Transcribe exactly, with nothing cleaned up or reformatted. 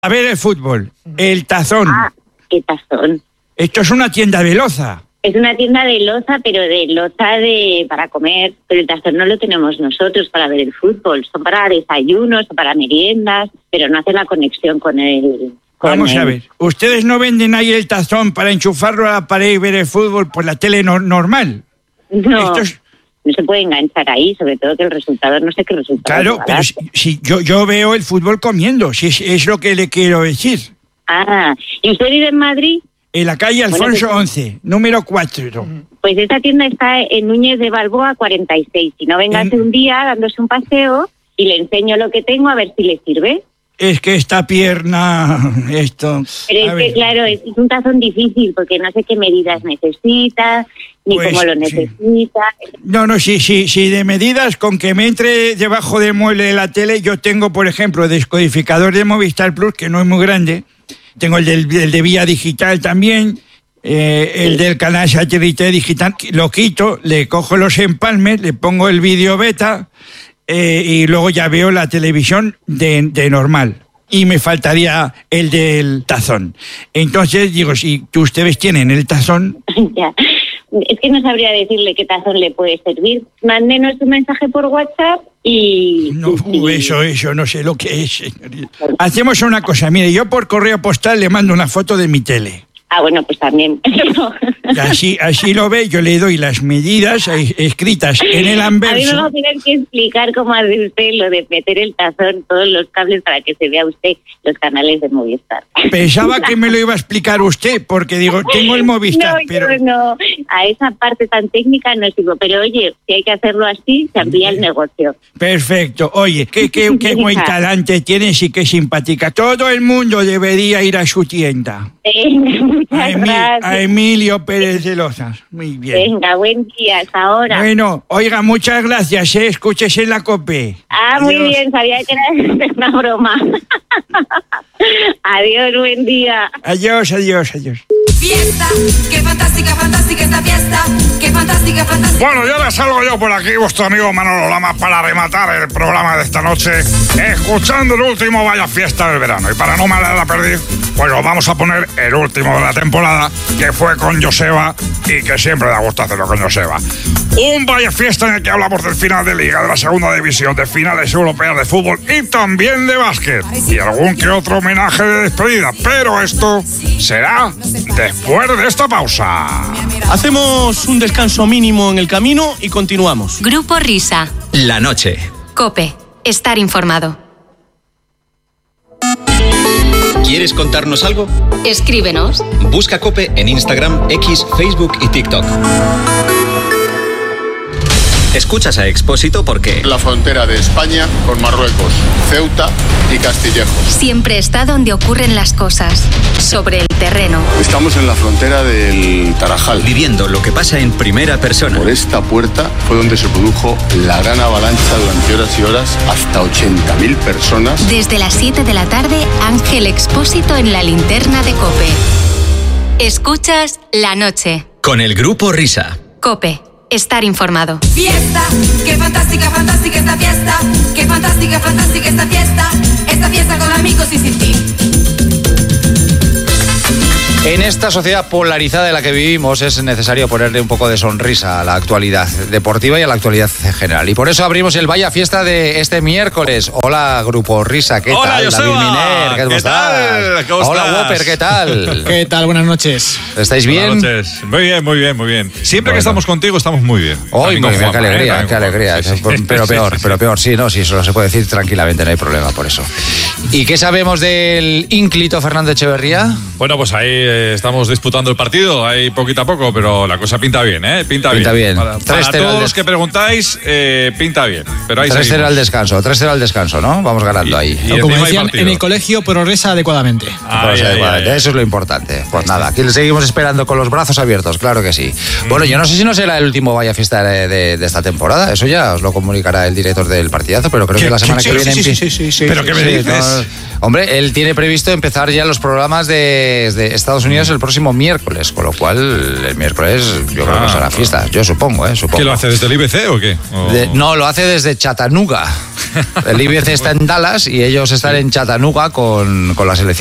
A ver el fútbol, el Tazón. Ah, ¿qué Tazón? Esto es una tienda de loza. Es una tienda de loza, pero de loza de para comer. Pero el Tazón no lo tenemos nosotros para ver el fútbol. Son para desayunos o para meriendas, pero no hace la conexión con el... Con Vamos el... a ver, ¿ustedes no venden ahí el Tazón para enchufarlo a la pared y ver el fútbol por la tele no, normal? No, Esto es... no se puede enganchar ahí, sobre todo que el resultado, no sé qué resultado. Claro, pero si, si yo, yo veo el fútbol comiendo, si es, es lo que le quiero decir. Ah, ¿y usted vive en Madrid? En la calle Alfonso Bueno, once, número cuatro. Pues esta tienda está en Núñez de Balboa cuarenta y seis. Si no, véngase En- un día dándose un paseo y le enseño lo que tengo a ver si le sirve. Es que esta pierna, esto... Pero a es ver, que, claro, es, es un tazón difícil porque no sé qué medidas necesita, ni Pues, cómo lo sí. necesita. No, no, sí, sí, sí, de medidas, con que me entre debajo del mueble de la tele, yo tengo, por ejemplo, descodificador de Movistar Plus, que no es muy grande, tengo el, del, el de Vía Digital también, eh, el del canal satélite digital, lo quito, le cojo los empalmes, le pongo el vídeo beta, eh, y luego ya veo la televisión de, de normal. Y me faltaría el del Tazón. Entonces, digo, si ustedes tienen el Tazón... Ya. Es que no sabría decirle qué tazón le puede servir. Mándenos un mensaje por WhatsApp y... No, y- uh, eso, eso, no sé lo que es, señorita. Hacemos una cosa, mire, yo por correo postal le mando una foto de mi tele. Ah, bueno, pues también. Y así, así lo ve, yo le doy las medidas eh, escritas en el A mí me va anverso. a tener que explicar cómo hace usted lo de meter el tazón, todos los cables para que se vea usted los canales de Movistar. Pensaba que me lo iba a explicar usted, porque digo, tengo el Movistar, No, pero... yo no, a esa parte tan técnica no sigo, pero oye, si hay que hacerlo así, se amplía el negocio. Perfecto. Oye, qué, qué, qué buen talante tienes y qué simpática. Todo el mundo debería ir a su tienda. Venga, muchas A, Emi- gracias. a Emilio Pérez de Loza. Muy bien. Venga, buen día, hasta ahora. Bueno, oiga, muchas gracias, ¿eh? Escúchese en la COPE. Ah, muy Adiós. bien, sabía que era una broma. Adiós, buen día. Adiós, adiós, adiós. Fiesta, qué fantástica, fantástica esta fiesta, qué fantástica, fantástica. Bueno, ya les salgo yo por aquí, vuestro amigo Manolo Lama, para rematar el programa de esta noche, escuchando el último Vaya Fiesta del verano. Y para no me la perder, pues os vamos a poner el último de la temporada, que fue con Joseba, y que siempre da gusto hacerlo con Joseba. Un Vaya Fiesta en el que hablamos del final de Liga, de la segunda división, de finales europeas de fútbol y también de básquet. Y algún que otro homenaje de despedida. Pero esto será después de esta pausa. Hacemos un descanso mínimo en el camino y continuamos. Grupo Risa. La noche. COPE. Estar informado. ¿Quieres contarnos algo? Escríbenos. Busca COPE en Instagram, X, Facebook y TikTok. Escuchas a Expósito porque... La frontera de España con Marruecos, Ceuta y Castillejo. Siempre está donde ocurren las cosas. Sobre el terreno. Estamos en la frontera del Tarajal. Viviendo lo que pasa en primera persona. Por esta puerta fue donde se produjo la gran avalancha durante horas y horas, hasta ochenta mil personas. Desde las siete de la tarde, Ángel Expósito en la linterna de COPE. Escuchas La Noche. Con el Grupo Risa. COPE. Estar informado. Fiesta, qué fantástica, fantástica esta fiesta, qué fantástica, fantástica esta fiesta, esta fiesta con amigos y sin ti. En esta sociedad polarizada en la que vivimos es necesario ponerle un poco de sonrisa a la actualidad deportiva y a la actualidad en general. Y por eso abrimos el Vaya Fiesta de este miércoles. Hola, Grupo Risa, ¿qué Hola, tal? Joseba. David Miner, ¿qué, ¿Qué estás? tal? ¿Cómo Hola, estás? Whopper, ¿qué tal? ¿Qué tal? Buenas noches. ¿Estáis bien? Buenas noches. Muy bien, muy bien, muy bien. Siempre Bueno. que estamos contigo estamos muy bien. Hoy, También muy con bien, qué Juanma, alegría, ¿eh? qué También con alegría. Juanma. Sí, sí. Pero Sí, peor, sí, sí. pero peor, sí, no, sí, eso lo se puede decir tranquilamente, no hay problema por eso. ¿Y qué sabemos del ínclito Fernando Echeverría? Bueno, pues ahí eh, estamos disputando el partido, ahí poquito a poco, pero la cosa pinta bien, ¿eh? Pinta, Pinta bien. Para, tres para cero al todos des- los que preguntáis, eh, pinta bien. Pero ahí tres cero seguimos. al descanso, tres cero al descanso, ¿no? Vamos ganando ahí. Y O como encima hay decían partido. en el colegio, progresa adecuadamente. Ay, Pues, ay, ay, adecuadamente. ay. Eso es lo importante. Pues nada, aquí le seguimos esperando con los brazos abiertos, claro que sí. Bueno, yo no sé si no será el último Vaya Fiesta de, de- de esta temporada, eso ya os lo comunicará el director del partidazo, pero creo ¿Qué? que la semana Sí, que sí, viene... sí, empie- sí, sí, sí, ¿Pero sí, qué me sí. dices? no, hombre, él tiene previsto empezar ya los programas de, desde Estados Unidos el próximo miércoles, con lo cual el miércoles yo creo Ah, que será fiesta, yo supongo, ¿eh? Supongo. ¿Qué lo hace desde el I B C o qué? O- De- no, lo hace desde Chattanooga. El I B C está en Dallas y ellos están en Chattanooga con, con la selección.